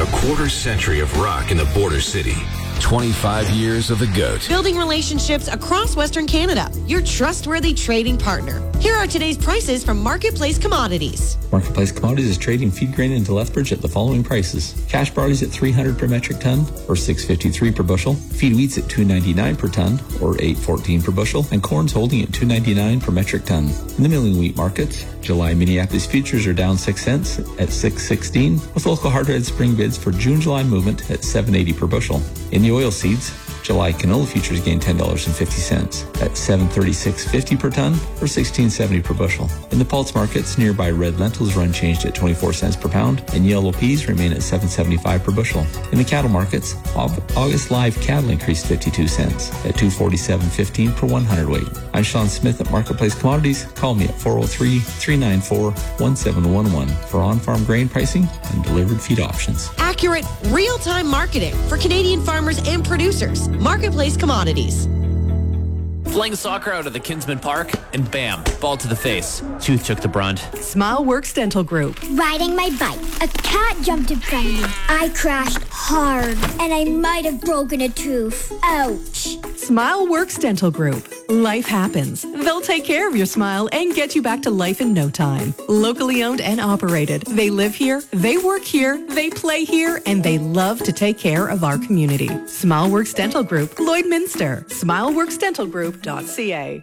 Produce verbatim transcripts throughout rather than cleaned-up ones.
quarter century of rock in the border city. twenty-five years of the GOAT. Building relationships across Western Canada. Your trustworthy trading partner. Here are today's prices from Marketplace Commodities. Marketplace Commodities is trading feed grain into Lethbridge at the following prices. Cash barley's at three hundred per metric ton, or six fifty-three per bushel. Feed wheat's at two ninety-nine per ton, or eight fourteen per bushel. And corn's holding at two ninety-nine per metric ton. In the milling wheat markets, July Minneapolis futures are down six cents at six sixteen, with local hardwood spring bids for June-July movement at seven eighty per bushel. In the oil seeds, July canola futures gained ten dollars and fifty cents at seven thirty-six fifty per ton, or sixteen seventy per bushel. In the pulse markets, nearby red lentils are unchanged at twenty-four cents per pound, and yellow peas remain at seven seventy-five per bushel. In the cattle markets, August live cattle increased fifty-two cents at two forty-seven fifteen per one hundred weight. I'm Sean Smith at Marketplace Commodities. Call me at four oh three, three nine four, one seven one one for on-farm grain pricing and delivered feed options. Accurate, real-time marketing for Canadian farmers and producers. Marketplace Commodities. Flying soccer out of the Kinsman Park, and bam, ball to the face. Tooth took the brunt. SmileWorks Dental Group. Riding my bike, a cat jumped in front of me. I crashed hard, and I might have broken a tooth. Ouch. SmileWorks Dental Group. Life happens. They'll take care of your smile and get you back to life in no time. Locally owned and operated. They live here, they work here, they play here, and they love to take care of our community. SmileWorks Dental Group, Lloydminster. smileworks dental group dot c a.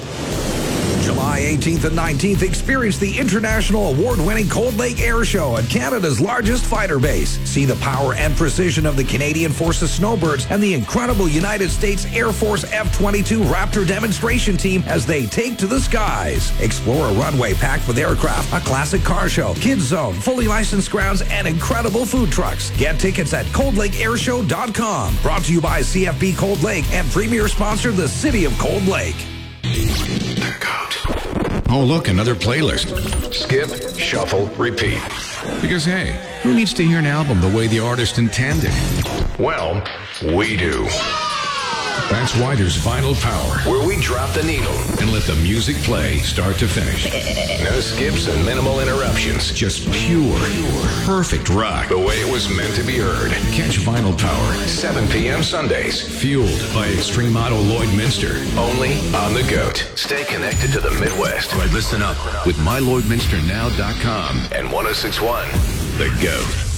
July eighteenth and nineteenth, experience the international award-winning Cold Lake Air Show at Canada's largest fighter base. See the power and precision of the Canadian Forces Snowbirds and the incredible United States Air Force F twenty-two Raptor demonstration team as they take to the skies. Explore a runway packed with aircraft, a classic car show, kids zone, fully licensed grounds, and incredible food trucks. Get tickets at cold lake air show dot com. Brought to you by C F B Cold Lake and premier sponsor, the City of Cold Lake. The GOAT. Oh, look, another playlist. Skip, shuffle, repeat. Because, hey, who needs to hear an album the way the artist intended? Well, we do. That's why there's Vinyl Power, where we drop the needle and let the music play start to finish. No skips and minimal interruptions. Just pure, perfect rock the way it was meant to be heard. Catch Vinyl Power, seven p.m. Sundays. Fueled by Extreme Auto Lloydminster. Only on the GOAT. Stay connected to the Midwest. All right, listen up with my lloyd minster now dot com and one oh six point one, the GOAT.